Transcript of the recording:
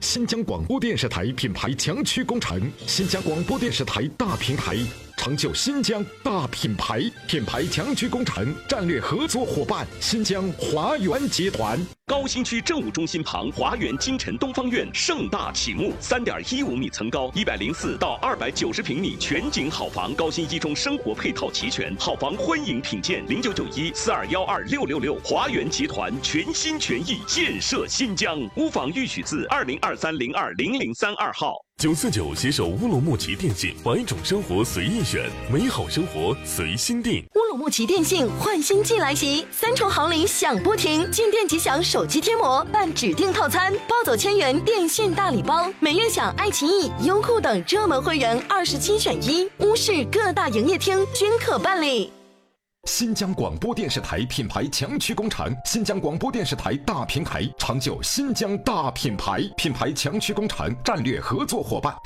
新疆广播电视台品牌强驱工程，新疆广播电视台大平台，成就新疆大品牌。品牌强驱工程战略合作伙伴：新疆华源集团。 高新区政务中心旁华源金晨东方院盛大启幕，3.15米层高，104到290平米全景好房，高新一中生活配套齐全，好房欢迎品鉴，0991421666。华源集团全心全意建设新疆，屋房预许字2023020032号。 949携手乌鲁木齐电信，把一种生活随意选，美好生活随心定。 乌鲁木齐电信换新季来袭，3重好礼享不停，进店即享手机贴膜，办指定套餐，包走1000元电信大礼包，每月享爱奇艺、优酷等热门会员27选1，乌市各大营业厅均可办理。 新疆广播电视台品牌强驱工程，新疆广播电视台大平台，成就新疆大品牌。品牌强驱工程战略合作伙伴：